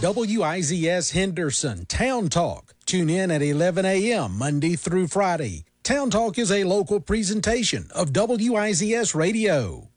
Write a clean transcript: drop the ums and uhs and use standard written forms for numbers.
WIZS Henderson Town Talk. Tune in at 11 a.m. Monday through Friday. Town Talk is a local presentation of WIZS Radio.